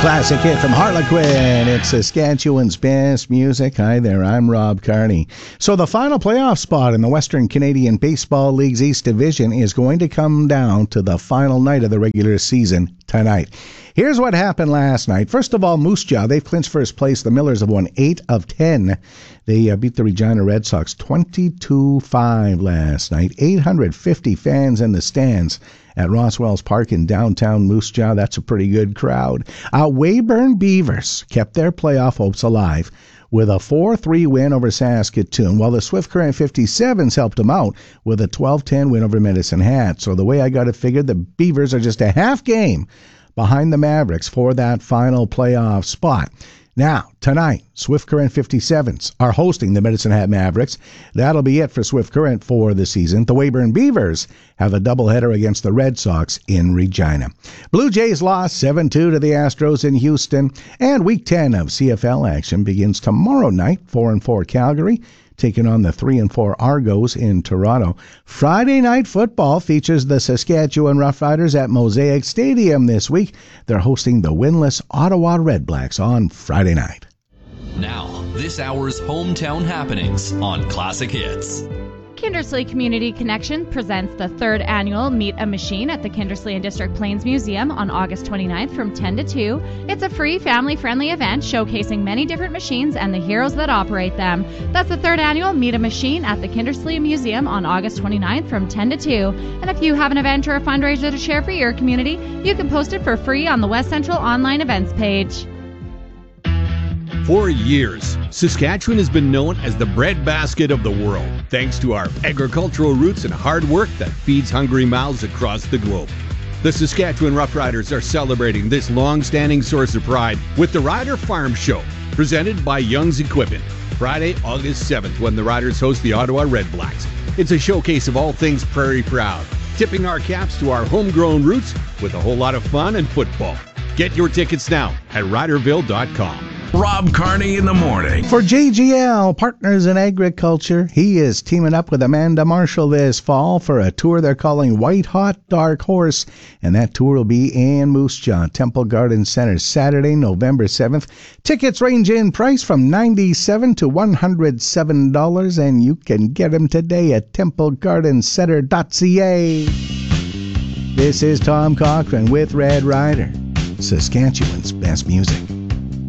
Classic hit from Harlequin. It's Saskatchewan's best music. Hi there, I'm Rob Carney. So the final playoff spot in the Western Canadian Baseball League's East Division is going to come down to the final night of the regular season tonight. Here's what happened last night. First of all, Moose Jaw, they've clinched first place. The Millers have won 8 of 10. They beat the Regina Red Sox 22-5 last night. 850 fans in the stands at Ross Wells Park in downtown Moose Jaw. That's a pretty good crowd. Weyburn Beavers kept their playoff hopes alive with a 4-3 win over Saskatoon, while the Swift Current 57s helped them out with a 12-10 win over Medicine Hat. So the way I got it figured, the Beavers are just a half game behind the Mavericks for that final playoff spot. Now, tonight, Swift Current 57s are hosting the Medicine Hat Mavericks. That'll be it for Swift Current for the season. The Weyburn Beavers have a doubleheader against the Red Sox in Regina. Blue Jays lost 7-2 to the Astros in Houston. And Week 10 of CFL action begins tomorrow night. 4-4 Calgary taking on the 3-4 Argos in Toronto. Friday Night Football features the Saskatchewan Roughriders at Mosaic Stadium this week. They're hosting the winless Ottawa Redblacks on Friday night. Now, this hour's hometown happenings on Classic Hits. Kindersley Community Connection presents the 3rd annual Meet a Machine at the Kindersley and District Plains Museum on August 29th from 10 to 2. It's a free, family-friendly event showcasing many different machines and the heroes that operate them. That's the 3rd annual Meet a Machine at the Kindersley Museum on August 29th from 10 to 2. And if you have an event or a fundraiser to share for your community, you can post it for free on the West Central online events page. For years, Saskatchewan has been known as the breadbasket of the world, thanks to our agricultural roots and hard work that feeds hungry mouths across the globe. The Saskatchewan Roughriders are celebrating this long-standing source of pride with the Rider Farm Show, presented by Young's Equipment, Friday, August 7th, when the Riders host the Ottawa Redblacks. It's a showcase of all things prairie proud, tipping our caps to our homegrown roots with a whole lot of fun and football. Get your tickets now at riderville.com. Rob Carney in the morning. For JGL Partners in Agriculture, he is teaming up with Amanda Marshall this fall for a tour they're calling White Hot Dark Horse, and that tour will be in Moose Jaw, Temple Garden Center, Saturday, November 7th. Tickets range in price from $97 to $107, and you can get them today at templegardencenter.ca. This is Tom Cochran with Red Rider, Saskatchewan's best music.